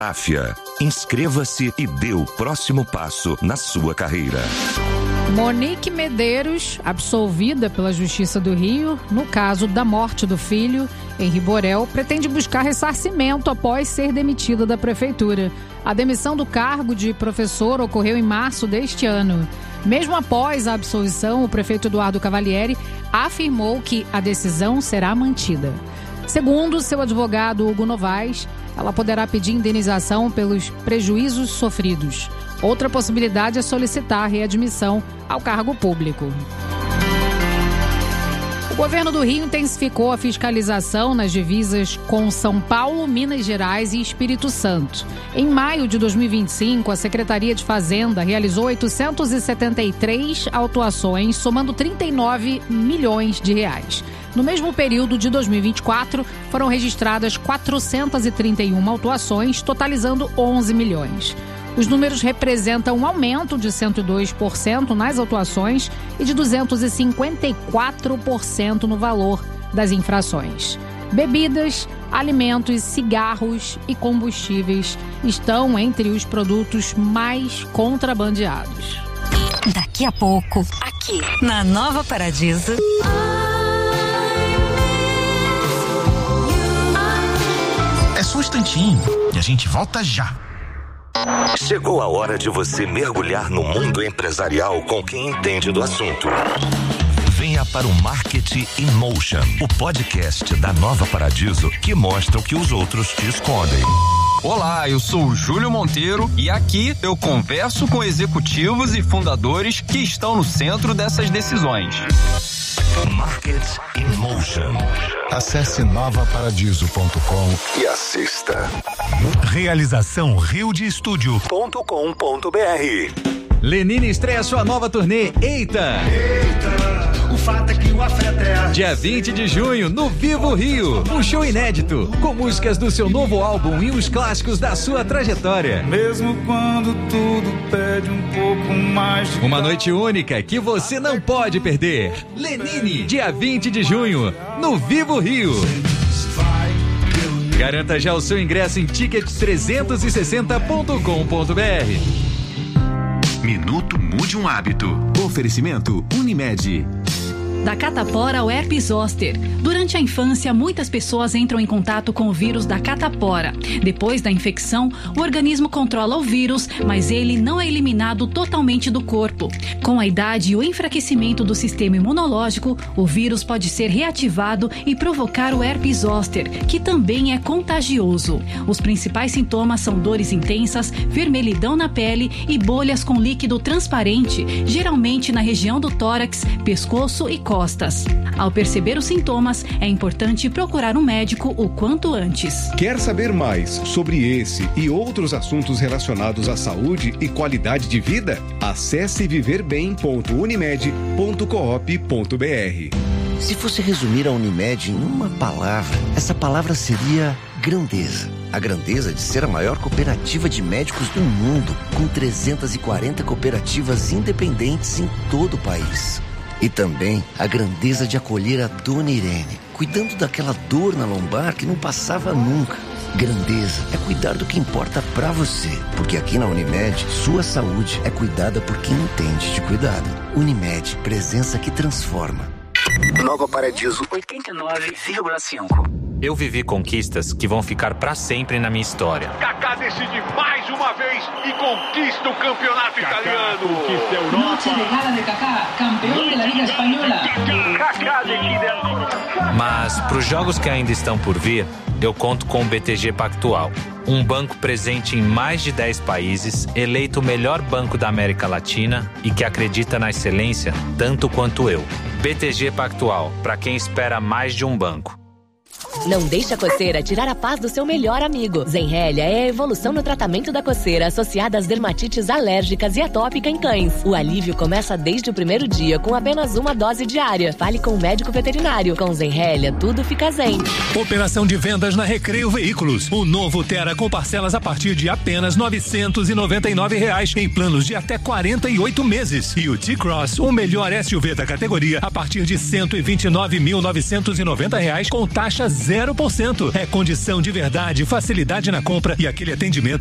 Afia. Inscreva-se e dê o próximo passo na sua carreira. Monique Medeiros, absolvida pela Justiça do Rio, no caso da morte do filho, Henri Borel, pretende buscar ressarcimento após ser demitida da prefeitura. A demissão do cargo de professor ocorreu em março deste ano. Mesmo após a absolvição, o prefeito Eduardo Cavalieri afirmou que a decisão será mantida. Segundo seu advogado Hugo Novaes, ela poderá pedir indenização pelos prejuízos sofridos. Outra possibilidade é solicitar a readmissão ao cargo público. O governo do Rio intensificou a fiscalização nas divisas com São Paulo, Minas Gerais e Espírito Santo. Em maio de 2025, a Secretaria de Fazenda realizou 873 autuações, somando 39 milhões de reais. No mesmo período de 2024, foram registradas 431 autuações, totalizando 11 milhões. Os números representam um aumento de 102% nas autuações e de 254% no valor das infrações. Bebidas, alimentos, cigarros e combustíveis estão entre os produtos mais contrabandeados. Daqui a pouco, aqui na Nova Paradiso. É só um instantinho e a gente volta já. Chegou a hora de você mergulhar no mundo empresarial com quem entende do assunto. Venha para o Marketing in Motion, o podcast da Nova Paradiso que mostra o que os outros te escondem. Olá, eu sou o Júlio Monteiro e aqui eu converso com executivos e fundadores que estão no centro dessas decisões. Marketing in Motion. Acesse novaparadiso.com e assista. Realização riodestudio.com.br. Lenine estreia sua nova turnê Eita! O fato é que o afeto é Dia 20 de junho, no Vivo Rio. Um show inédito, com músicas do seu novo álbum e os clássicos da sua trajetória. Mesmo quando tudo pede um pouco mais de Uma noite única que você não pode perder. Lenine, dia 20 de junho, no Vivo Rio. Garanta já o seu ingresso em ticket360.com.br. Minuto Mude um Hábito. Oferecimento Unimed. Da catapora ao herpes zoster. Durante a infância, muitas pessoas entram em contato com o vírus da catapora. Depois da infecção, o organismo controla o vírus, mas ele não é eliminado totalmente do corpo. Com a idade e o enfraquecimento do sistema imunológico, o vírus pode ser reativado e provocar o herpes zoster, que também é contagioso. Os principais sintomas são dores intensas, vermelhidão na pele e bolhas com líquido transparente, geralmente na região do tórax, pescoço e costas. Ao perceber os sintomas, é importante procurar um médico o quanto antes. Quer saber mais sobre esse e outros assuntos relacionados à saúde e qualidade de vida? Acesse viverbem.unimed.coop.br. Se fosse resumir a Unimed em uma palavra, essa palavra seria grandeza. A grandeza de ser a maior cooperativa de médicos do mundo, com 340 cooperativas independentes em todo o país. E também a grandeza de acolher a Dona Irene, cuidando daquela dor na lombar que não passava nunca. Grandeza é cuidar do que importa pra você, porque aqui na Unimed, sua saúde é cuidada por quem entende de cuidado. Unimed, presença que transforma. Nova Paradiso 89,5. Eu vivi conquistas que vão ficar pra sempre na minha história. Kaká decide mais uma vez e conquista o campeonato italiano. Conquista a Europa. Noche de gala de Kaká, campeão da Liga Espanhola. Kaká decide a... Mas pros jogos que ainda estão por vir, eu conto com o BTG Pactual. Um banco presente em mais de 10 países, eleito o melhor banco da América Latina e que acredita na excelência tanto quanto eu. BTG Pactual, para quem espera mais de um banco. Não deixe a coceira tirar a paz do seu melhor amigo. Zenrelia é a evolução no tratamento da coceira associada às dermatites alérgicas e atópica em cães. O alívio começa desde o primeiro dia, com apenas uma dose diária. Fale com o médico veterinário. Com Zenrelia, tudo fica zen. Operação de vendas na Recreio Veículos. O novo Tera com parcelas a partir de apenas R$ 999 em planos de até 48 meses. E o T-Cross, o melhor SUV da categoria, a partir de R$ 129.990 com taxa zero 0%. É condição de verdade, facilidade na compra e aquele atendimento